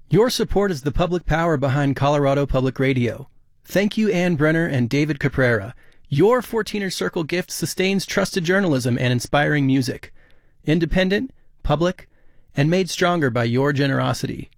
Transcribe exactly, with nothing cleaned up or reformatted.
Your support is the public power behind Colorado Public Radio. Thank you, Ann Brenner and David Caprera. Your fourteener Circle gift sustains trusted journalism and inspiring music. Independent, public, and made stronger by your generosity.